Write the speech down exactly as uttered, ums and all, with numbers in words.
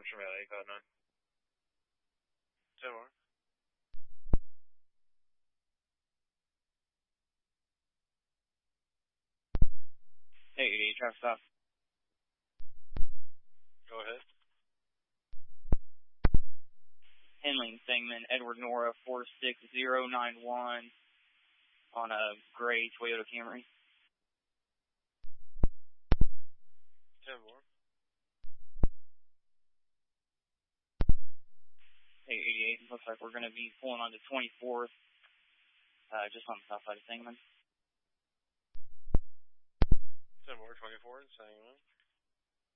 from L A, code nine. ten more. Hey, eighty-eight, traffic stop. Go ahead. Henling, Thingman, Edward Nora, four six zero nine one on a gray Toyota Camry. ten more. Hey, eighty-eight, looks like we're going to be pulling on the twenty-fourth, uh, just on the south side of Thingman. ten more, twenty-four, Sangamon.